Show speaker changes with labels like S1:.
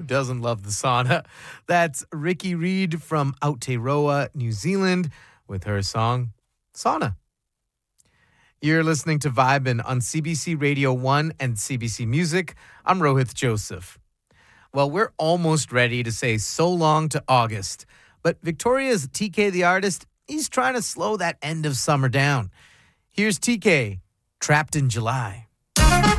S1: doesn't love the sauna? That's Ricky Reed from Aotearoa, New Zealand, with her song, Sauna. You're listening to Vibin' on CBC Radio 1 and CBC Music. I'm Rohith Joseph. Well, we're almost ready to say so long to August, but Victoria's TK the Artist, he's trying to slow that end of summer down. Here's TK, Trapped in July.